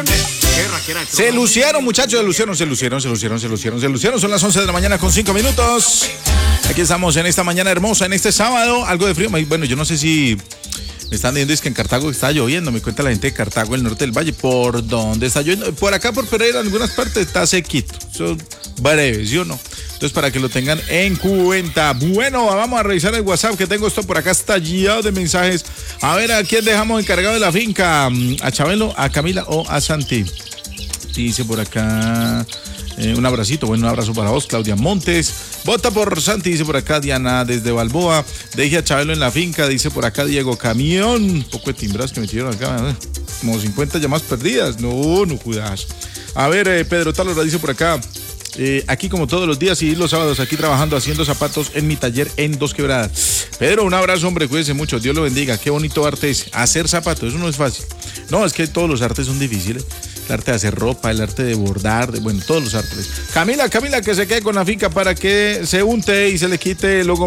Se lucieron, muchachos, se lucieron. Son las 11 de la mañana con 5 minutos. Aquí estamos en esta mañana hermosa, en este sábado, algo de frío. Bueno, yo no sé si me están diciendo es que en Cartago está lloviendo. Me cuenta la gente de Cartago, el norte del valle. ¿Por dónde está lloviendo? Por acá, por Pereira, en algunas partes está sequito. Son breves, ¿sí o no? Entonces, para que lo tengan en cuenta. Bueno, vamos a revisar el WhatsApp que tengo. Esto por acá está lleno de mensajes. A ver, ¿a quién dejamos encargado de la finca? ¿A Chabelo, a Camila o a Santi? Dice por acá, un abracito, bueno, un abrazo para vos, Claudia Montes. Vota por Santi, dice por acá Diana desde Balboa. Deje a Chabelo en la finca, dice por acá Diego Camión. Un poco de timbras que metieron acá, como 50 llamadas perdidas. No judas. A ver, Pedro Talora dice por acá. Aquí como todos los días y los sábados aquí trabajando haciendo zapatos en mi taller en Dos Quebradas. Pedro, un abrazo, hombre, cuídese mucho, Dios lo bendiga. Qué bonito arte es hacer zapatos, eso no es fácil. No, es que todos los artes son difíciles. El arte de hacer ropa, el arte de bordar, bueno, todos los artes. Camila, que se quede con la finca para que se unte y se le quite lo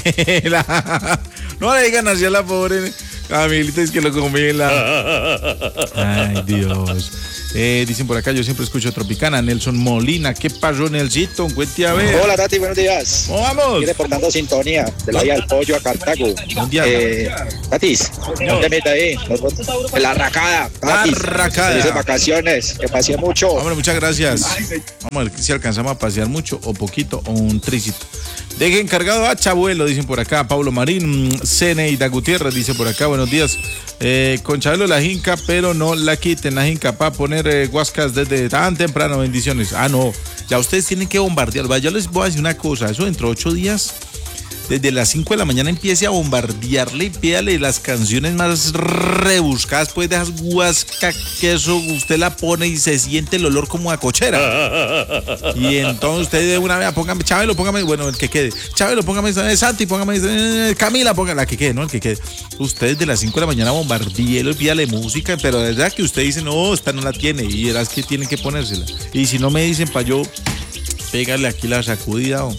gomela. No le digan así a la pobre Camilita, es que lo gomela. Ay, Dios. Dicen por acá, yo siempre escucho Tropicana. Nelson Molina, ¿qué pasó, Nelsito? Cuente a ver. Hola, Tati, buenos días. ¿Cómo vamos? Aquí reportando sintonía de la vía del pollo a Cartago. Buen día. Tatis, no te metas ahí. En la racada. La racada. Felices vacaciones, que pasé mucho. Hombre, muchas gracias. Vamos a ver si alcanzamos a pasear mucho o poquito o un tricito. Deje encargado a Chabuelo, dicen por acá. Pablo Marín, Ceneida Gutiérrez, dice por acá. Buenos días. Con Chabelo la jinca, pero no la quiten la jinca para poner guascas desde tan temprano. Bendiciones. Ah, no. Ya ustedes tienen que bombardear. Yo les voy a decir una cosa. Eso dentro de 8 días, desde las 5 de la mañana empiece a bombardearle y pídale las canciones más rebuscadas, pues de esas guasca que eso usted la pone y se siente el olor como a cochera. Y entonces usted de una vez, póngame, Chabelo, póngame, bueno, el que quede. Chabelo, póngame Santi, póngame Camila, póngame la que quede, ¿no? El que quede. Usted de las 5 de la mañana bombardéelo y pídale música, pero de verdad que usted dice, no, esta no la tiene, y verás que tienen que ponérsela. Y si no me dicen, pa' yo pegarle aquí la sacudida, ¿no?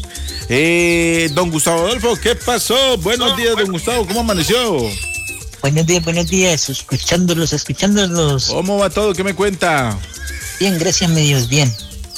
Don Gustavo Adolfo, ¿qué pasó? Buenos días, don Gustavo, ¿cómo amaneció? Buenos días, escuchándolos. ¿Cómo va todo? ¿Qué me cuenta? Bien, gracias, medios, bien.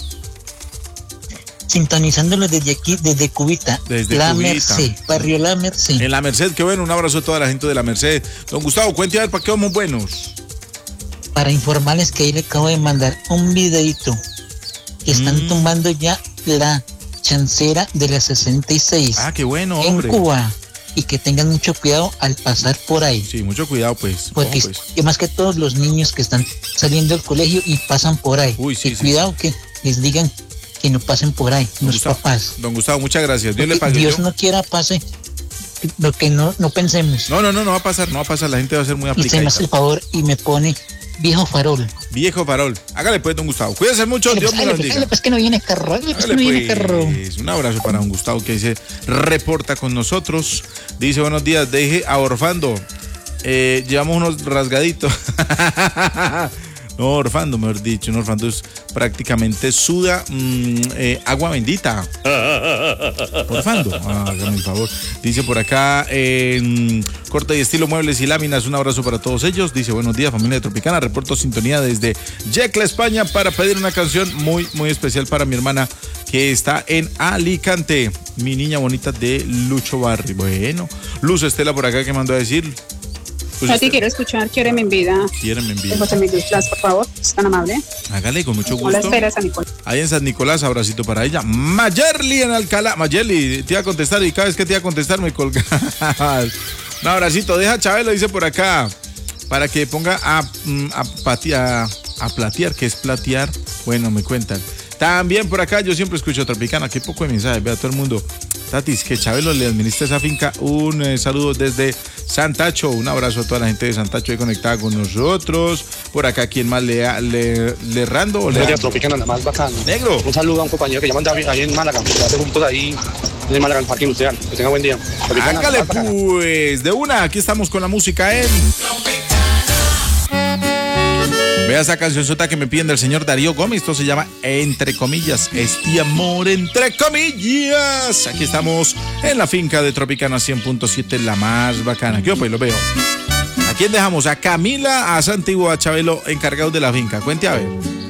Sintonizándolos desde aquí, desde Cubita. Desde La Cubita. Merced, barrio La Merced. En La Merced, qué bueno, un abrazo a toda la gente de La Merced. Don Gustavo, cuente a ver, ¿para qué vamos buenos? Para informarles que ahí le acabo de mandar un videito que están tumbando ya la chancera de la 66. Ah, qué bueno, hombre. En Cuba. Y que tengan mucho cuidado al pasar por ahí. Sí, mucho cuidado, pues. Porque y más que todos los niños que están saliendo del colegio y pasan por ahí. Uy, sí, cuidado que les digan que no pasen por ahí, don los Gustavo, papás. Don Gustavo, muchas gracias. Dios le pague. Dios no quiera pase lo que no pensemos. No va a pasar, la gente va a ser muy aplicada. Y se me hace el favor y me pone viejo farol. Hágale pues, don Gustavo. Cuídese mucho, Dios me lo bendiga. Pues que no viene carro. Un abrazo para don Gustavo que dice, reporta con nosotros. Dice, buenos días, deje a Orfando. Llevamos unos rasgaditos. No, Orfando, mejor dicho. Un Orfando es prácticamente suda agua bendita. Orfando, hágame el favor. Dice por acá, corte y estilo muebles y láminas. Un abrazo para todos ellos. Dice, buenos días, familia de Tropicana. Reporto sintonía desde Yecla, España, para pedir una canción muy, muy especial para mi hermana que está en Alicante. Mi niña bonita de Lucho Barri. Bueno, Luz Estela por acá que mandó a decir. Pues a ti quiero escuchar Quiéreme en vida. Quiéreme en vida. De José Miguel Blas, por favor, es tan amable. Hágale, con mucho gusto. Hola, espera, San Nicolás. Ahí en San Nicolás, abracito para ella. Mayerly en Alcalá. Mayerly, te iba a contestar y cada vez que te iba a contestar me colgas. Un abracito, deja Chabelo, dice por acá, para que ponga a platear, ¿qué es platear? Bueno, me cuentan. También por acá, yo siempre escucho Tropicana, qué poco de mensajes, vea todo el mundo. Tatis, que Chabelo le administra esa finca. Un saludo desde Santacho. Un abrazo a toda la gente de Santacho ahí conectada con nosotros. Por acá, ¿quién más le rando? O le Tropicana, nada más bacano. Negro. Un saludo a un compañero que llaman David ahí en Málaga. Que hace juntos ahí en Málaga, en el Parque Industrial. Que tenga buen día. Tropicana, hágale pues, de una, aquí estamos con la música en... Vea esa cancionzota que me piden del señor Darío Gómez. Esto se llama Entre Comillas. Este amor entre comillas. Aquí estamos en la finca de Tropicana 100.7, la más bacana. Yo pues lo veo. quién dejamos? ¿A Camila, a Santiago, a Chabelo encargados de la finca? Cuente a ver.